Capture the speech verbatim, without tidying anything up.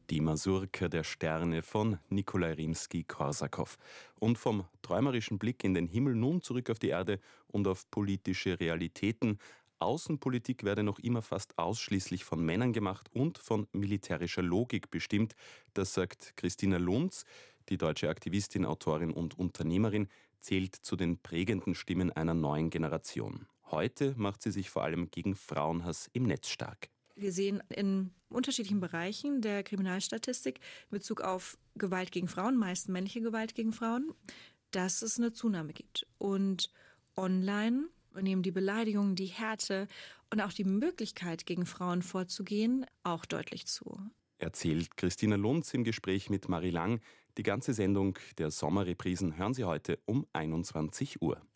Die Masurka der Sterne von Nikolai Rimski-Korsakow. Und vom träumerischen Blick in den Himmel nun zurück auf die Erde und auf politische Realitäten. Außenpolitik werde noch immer fast ausschließlich von Männern gemacht und von militärischer Logik bestimmt. Das sagt Christina Lunz. Die deutsche Aktivistin, Autorin und Unternehmerin zählt zu den prägenden Stimmen einer neuen Generation. Heute macht sie sich vor allem gegen Frauenhass im Netz stark. Wir sehen in unterschiedlichen Bereichen der Kriminalstatistik in Bezug auf Gewalt gegen Frauen, meist männliche Gewalt gegen Frauen, dass es eine Zunahme gibt. Und online nehmen die Beleidigungen, die Härte und auch die Möglichkeit, gegen Frauen vorzugehen, auch deutlich zu. Erzählt Christina Lunz im Gespräch mit Marie Lang. Die ganze Sendung der Sommerreprisen hören Sie heute um einundzwanzig Uhr.